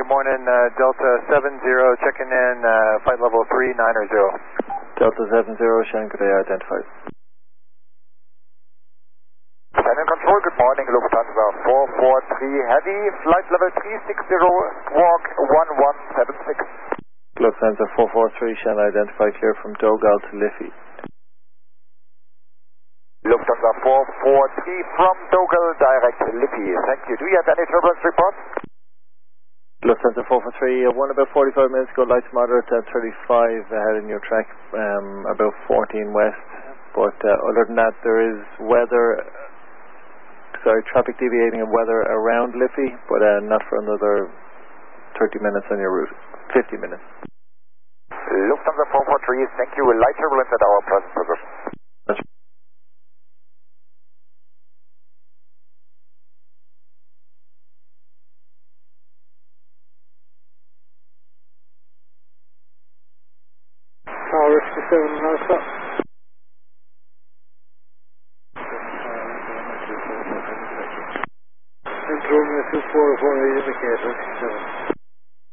morning, Delta 70, checking in, flight level 390. Delta 70, Shanghai identified. Shannon Control, good morning, Lufthansa 443 Heavy, flight level 360, squawk 1176. Lufthansa 443, Shanghai identified, clear from Dogal to Liffey. Lufthansa 443 from Dogal, direct to Liffey, thank you. Do you have any turbulence reports? Lufthansa 443, one about 45 minutes ago, lights moderate at 35 ahead in your track, about 14 west, but other than that there is traffic deviating and weather around Liffey, but not for another 30 minutes on your route, 50 minutes. Lufthansa 443, thank you, light turbulence at our present position. Tower 67 Alpha. Control message 448 indicator 67.